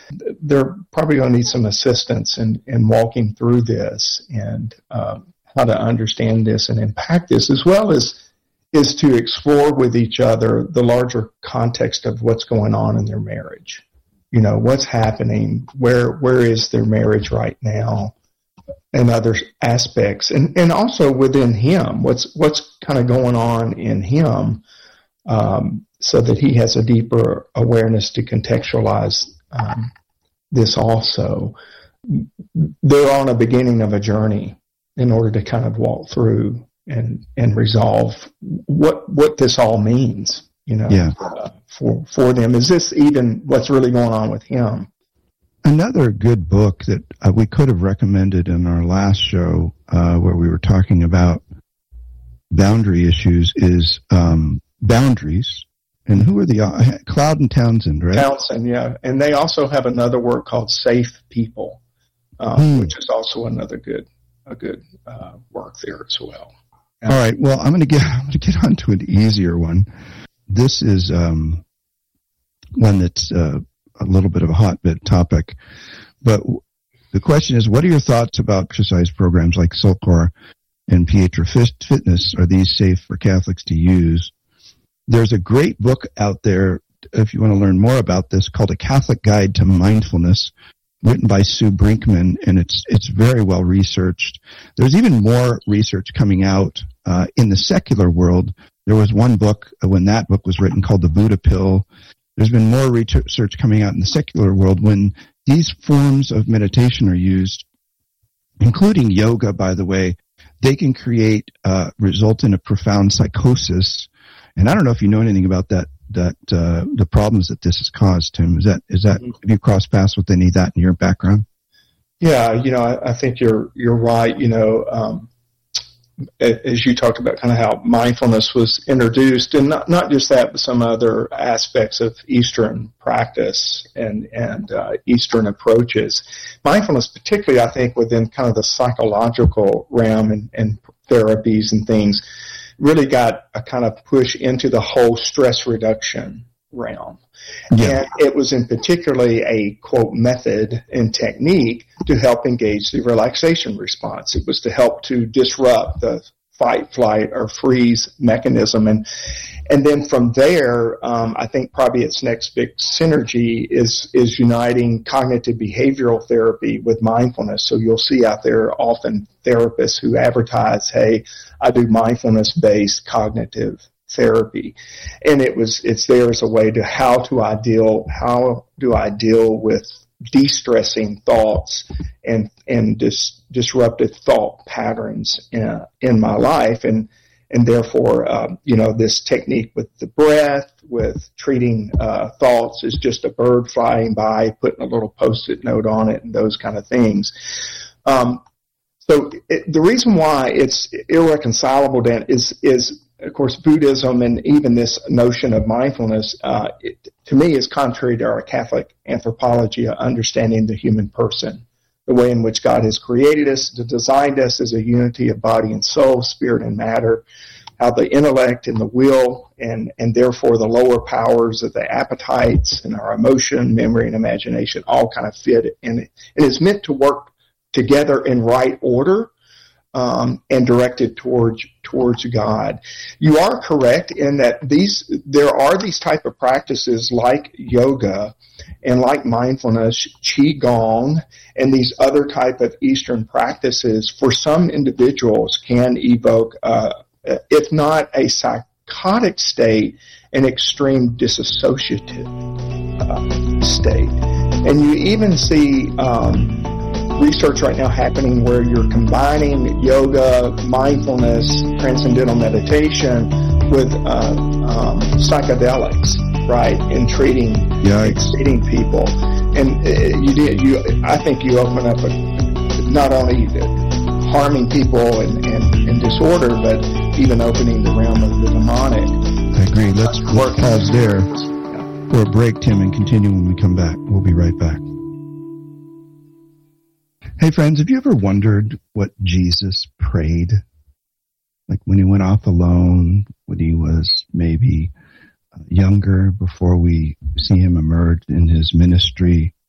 they're probably going to need some assistance in walking through this and how to understand this and impact this, as well as is to explore with each other the larger context of what's going on in their marriage. You know, what's happening, where is their marriage right now, and other aspects, and also within him, what's kind of going on in him, so that he has a deeper awareness to contextualize this also. They're on a beginning of a journey in order to kind of walk through and resolve what this all means, you know, for them. Is this even what's really going on with him? Another good book that we could have recommended in our last show, where we were talking about boundary issues, is Boundaries. And who are the Cloud and Townsend, right? Townsend, yeah. And they also have another work called Safe People, which is also a good work there as well. All right. Well, I'm going to get on to an easier one. This is one that's a little bit of a hotbed topic, but the question is, what are your thoughts about exercise programs like Soulcore and Pietra Fitness? Are these safe for Catholics to use? There's a great book out there, if you want to learn more about this, called A Catholic Guide to Mindfulness, written by Sue Brinkman, and it's very well researched. There's even more research coming out in the secular world. There was one book when that book was written called The Buddha Pill. There's been more research coming out in the secular world when these forms of meditation are used, including yoga, by the way. They can result in a profound psychosis. And I don't know if you know anything about that the problems that this has caused, Tim. Is that have you crossed paths with any of that in your background? Yeah, you know, I think you're right. You know, as you talked about kind of how mindfulness was introduced, and not just that, but some other aspects of Eastern practice and Eastern approaches. Mindfulness, particularly, I think, within kind of the psychological realm and therapies and things, really got a kind of push into the whole stress reduction realm. Yeah. And it was in particularly a, quote, method and technique to help engage the relaxation response. It was to help to disrupt the fight, flight, or freeze mechanism. And then from there, I think probably its next big synergy is uniting cognitive behavioral therapy with mindfulness. So you'll see out there often therapists who advertise, hey, I do mindfulness-based cognitive therapy. And it's there as a way to how do I deal with de-stressing thoughts and disruptive thought patterns in my life, and therefore this technique with the breath, with treating thoughts is just a bird flying by, putting a little post-it note on it, and those kind of things. So the reason why it's irreconcilable then is of course, Buddhism and even this notion of mindfulness, to me, is contrary to our Catholic anthropology of understanding the human person, the way in which God has created us, designed us as a unity of body and soul, spirit and matter, how the intellect and the will and therefore the lower powers of the appetites and our emotion, memory, and imagination all kind of fit. And it is meant to work together in right order, and directed towards God. You are correct in that there are these type of practices like yoga and like mindfulness, qigong, and these other type of Eastern practices for some individuals can evoke, if not a psychotic state, an extreme dissociative state. And you even see research right now happening where you're combining yoga, mindfulness, transcendental meditation with psychedelics, right, in treating people. And I think you open up not only harming people and disorder, but even opening the realm of the demonic. I agree. Let's pause there for a break, Tim, and continue when we come back. We'll be right back. Hey friends, have you ever wondered what Jesus prayed? Like when he went off alone, when he was maybe younger, before we see him emerge in his ministry,